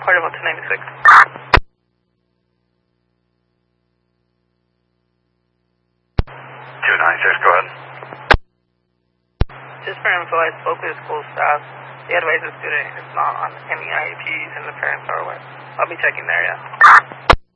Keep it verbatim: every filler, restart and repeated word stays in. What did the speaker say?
Carter one two ninety-six. two ninety-six, go ahead. Just for info, I spoke with school staff. They advised the student is not on any I E Ps and the parents are aware. I'll be checking there, yeah.